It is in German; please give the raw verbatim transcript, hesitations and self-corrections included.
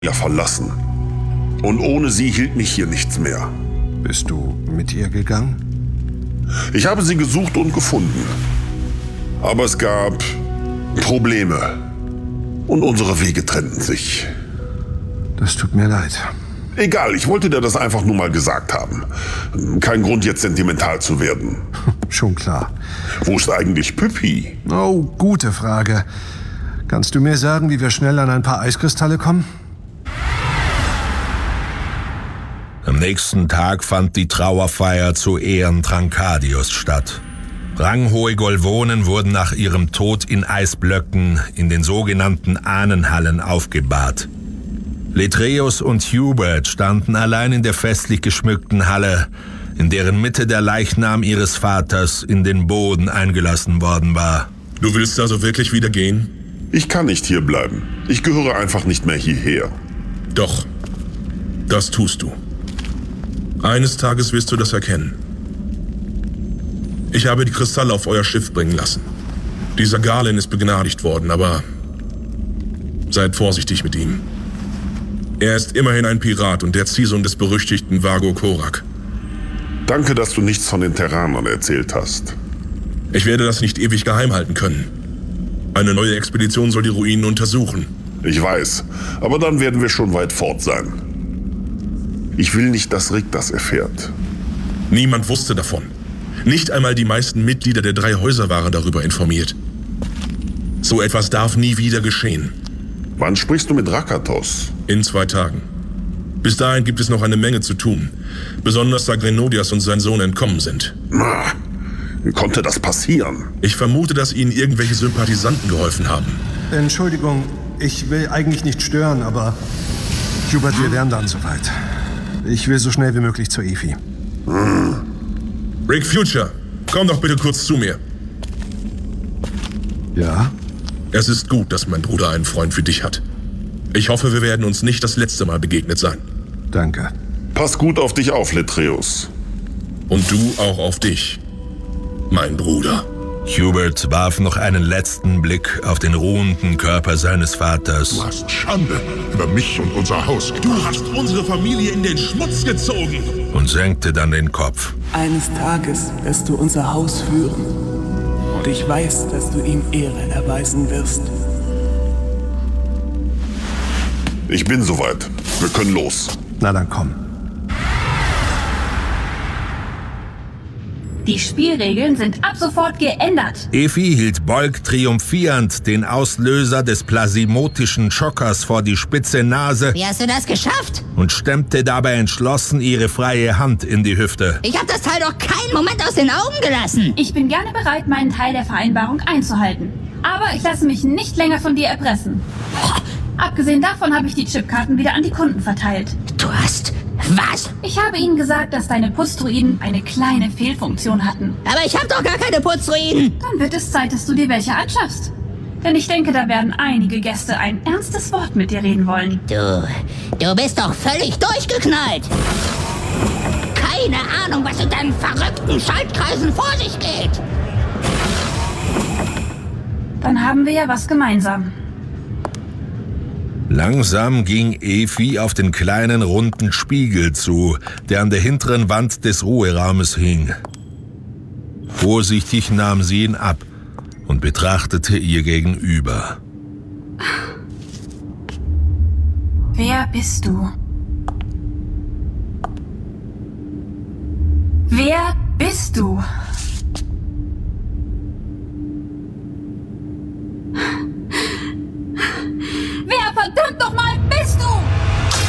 ja verlassen. Und ohne sie hielt mich hier nichts mehr. Bist du mit ihr gegangen? Ich habe sie gesucht und gefunden. Aber es gab Probleme. Und unsere Wege trennten sich. Das tut mir leid. Egal, ich wollte dir das einfach nur mal gesagt haben. Kein Grund, jetzt sentimental zu werden. Schon klar. Wo ist eigentlich Püppi? Oh, gute Frage. Kannst du mir sagen, wie wir schnell an ein paar Eiskristalle kommen? Am nächsten Tag fand die Trauerfeier zu Ehren Trancadios statt. Ranghohe Golvonen wurden nach ihrem Tod in Eisblöcken in den sogenannten Ahnenhallen aufgebahrt. Letreus und Hubert standen allein in der festlich geschmückten Halle, in deren Mitte der Leichnam ihres Vaters in den Boden eingelassen worden war. Du willst also wirklich wieder gehen? Ich kann nicht hier bleiben. Ich gehöre einfach nicht mehr hierher. Doch, das tust du. Eines Tages wirst du das erkennen. Ich habe die Kristalle auf euer Schiff bringen lassen. Dieser Galen ist begnadigt worden, aber seid vorsichtig mit ihm. Er ist immerhin ein Pirat und der Ziehsohn des berüchtigten Vago Korak. Danke, dass du nichts von den Terranern erzählt hast. Ich werde das nicht ewig geheim halten können. Eine neue Expedition soll die Ruinen untersuchen. Ich weiß, aber dann werden wir schon weit fort sein. Ich will nicht, dass Rick das erfährt. Niemand wusste davon. Nicht einmal die meisten Mitglieder der drei Häuser waren darüber informiert. So etwas darf nie wieder geschehen. Wann sprichst du mit Rakatos? In zwei Tagen. Bis dahin gibt es noch eine Menge zu tun. Besonders da Grenodias und sein Sohn entkommen sind. Na, wie konnte das passieren? Ich vermute, dass ihnen irgendwelche Sympathisanten geholfen haben. Entschuldigung, ich will eigentlich nicht stören, aber Hubert, wir wären dann soweit. Ich will so schnell wie möglich zur Efi. Hm. Rick Future, komm doch bitte kurz zu mir. Ja? Es ist gut, dass mein Bruder einen Freund für dich hat. Ich hoffe, wir werden uns nicht das letzte Mal begegnet sein. Danke. Pass gut auf dich auf, Letreus. Und du auch auf dich, mein Bruder. Hubert warf noch einen letzten Blick auf den ruhenden Körper seines Vaters. Du hast Schande über mich und unser Haus gebracht. Du hast unsere Familie in den Schmutz gezogen. Und senkte dann den Kopf. Eines Tages wirst du unser Haus führen. Und ich weiß, dass du ihm Ehre erweisen wirst. Ich bin soweit. Wir können los. Na dann komm. Die Spielregeln sind ab sofort geändert. Efi hielt Bolg triumphierend den Auslöser des plasimotischen Schockers vor die spitze Nase. Wie hast du das geschafft? Und stemmte dabei entschlossen ihre freie Hand in die Hüfte. Ich habe das Teil doch keinen Moment aus den Augen gelassen. Ich bin gerne bereit, meinen Teil der Vereinbarung einzuhalten. Aber ich lasse mich nicht länger von dir erpressen. Abgesehen davon habe ich die Chipkarten wieder an die Kunden verteilt. Du hast... was? Ich habe ihnen gesagt, dass deine Putzdruiden eine kleine Fehlfunktion hatten. Aber ich habe doch gar keine Putzruinen. Dann wird es Zeit, dass du dir welche anschaffst. Denn ich denke, da werden einige Gäste ein ernstes Wort mit dir reden wollen. Du, du bist doch völlig durchgeknallt. Keine Ahnung, was in deinen verrückten Schaltkreisen vor sich geht. Dann haben wir ja was gemeinsam. Langsam ging Efi auf den kleinen runden Spiegel zu, der an der hinteren Wand des Ruheraumes hing. Vorsichtig nahm sie ihn ab und betrachtete ihr gegenüber. Wer bist du? Wer bist du? Wer verdammt nochmal